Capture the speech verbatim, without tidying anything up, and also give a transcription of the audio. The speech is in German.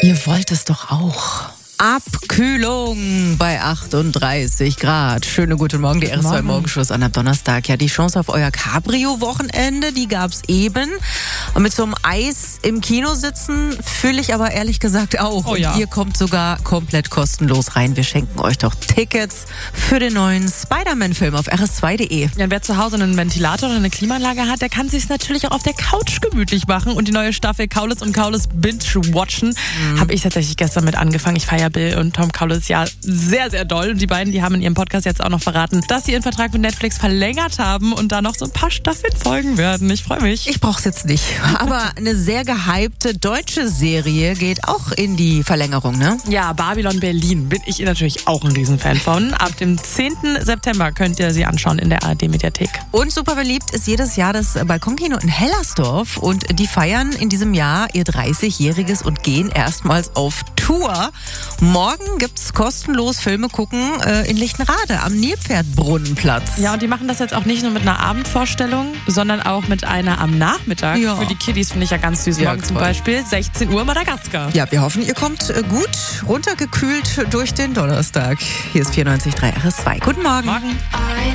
Ihr wollt es doch auch. Abkühlung bei achtunddreißig Grad. Schöne guten Morgen, die R S zwei Morgenschuss an einem Donnerstag. Ja, die Chance auf euer Cabrio-Wochenende, die gab's eben. Und mit so einem Eis im Kino sitzen fühle ich aber ehrlich gesagt auch. Oh ja. Und ihr kommt sogar komplett kostenlos rein. Wir schenken euch doch Tickets für den neuen Spider-Man-Film auf r s zwei punkt d e. Ja, wer zu Hause einen Ventilator oder eine Klimaanlage hat, der kann sich's natürlich auch auf der Couch gemütlich machen und die neue Staffel Kaulitz und Kaulitz binge-watchen. Mhm. Habe ich tatsächlich gestern mit angefangen. Ich feiere Bill und Tom Kaulitz ja sehr, sehr doll. Und die beiden, die haben in ihrem Podcast jetzt auch noch verraten, dass sie ihren Vertrag mit Netflix verlängert haben und da noch so ein paar Staffeln folgen werden. Ich freue mich. Ich brauch's jetzt nicht. Aber eine sehr gehypte deutsche Serie geht auch in die Verlängerung, ne? Ja, Babylon Berlin bin ich natürlich auch ein Riesenfan von. Ab dem zehnten September könnt ihr sie anschauen in der A R D-Mediathek. Und super beliebt ist jedes Jahr das Balkonkino in Hellersdorf. Und die feiern in diesem Jahr ihr dreißigjähriges und gehen erstmals auf Tour. Morgen gibt's kostenlos Filme gucken äh, in Lichtenrade am Nilpferdbrunnenplatz. Ja, und die machen das jetzt auch nicht nur mit einer Abendvorstellung, sondern auch mit einer am Nachmittag. Ja. Für die Kiddies finde ich ja ganz süß. Ja, Morgen zum toll. Beispiel sechzehn Uhr Madagaskar. Ja, wir hoffen, ihr kommt äh, gut runtergekühlt durch den Donnerstag. Hier ist vierundneunzig Komma drei R S zwei. Guten Morgen. Morgen.